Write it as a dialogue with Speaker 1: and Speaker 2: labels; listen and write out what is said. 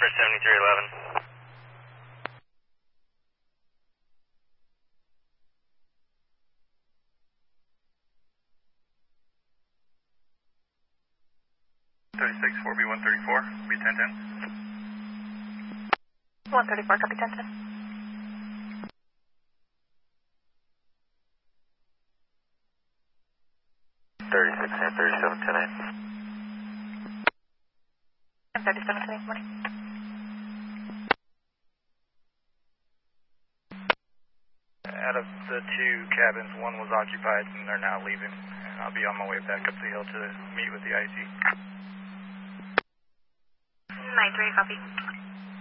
Speaker 1: for 7311.
Speaker 2: Four B 134, B 1010.
Speaker 3: 134, copy 1010.
Speaker 1: And 37 tonight.
Speaker 3: And 37 tonight morning.
Speaker 2: Out of the two cabins, one was occupied and they're now leaving. And I'll be on my way back up the hill to meet with the IC.
Speaker 3: 93, copy.